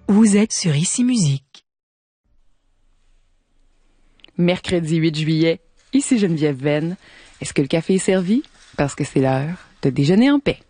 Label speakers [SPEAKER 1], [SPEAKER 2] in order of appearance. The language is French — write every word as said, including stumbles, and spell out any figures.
[SPEAKER 1] Vous êtes sur Ici Musique.
[SPEAKER 2] Mercredi huit juillet, ici Geneviève Venn. Est-ce que le café est servi? Parce que c'est l'heure de déjeuner en paix.